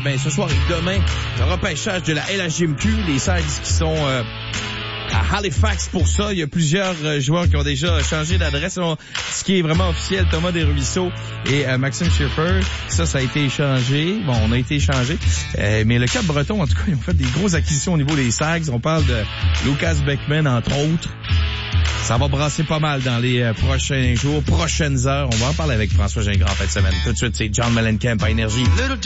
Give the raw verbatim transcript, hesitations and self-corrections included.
ben ce soir et demain, le repêchage de la L H J M Q, les Sags qui sont euh, à Halifax pour ça. Il y a plusieurs euh, joueurs qui ont déjà changé d'adresse. Ce qui est vraiment officiel, Thomas Desruisseaux et euh, Maxime Schiffer, ça, ça a été échangé. Bon, on a été échangé. Euh, mais le Cap-Breton, en tout cas, ils ont fait des grosses acquisitions au niveau des Sags. On parle de Lucas Beckman, entre autres. Ça va brasser pas mal dans les euh, prochains jours, prochaines heures. On va en parler avec François Gingras en fin de semaine. Tout de suite, c'est John Mellencamp à Énergie.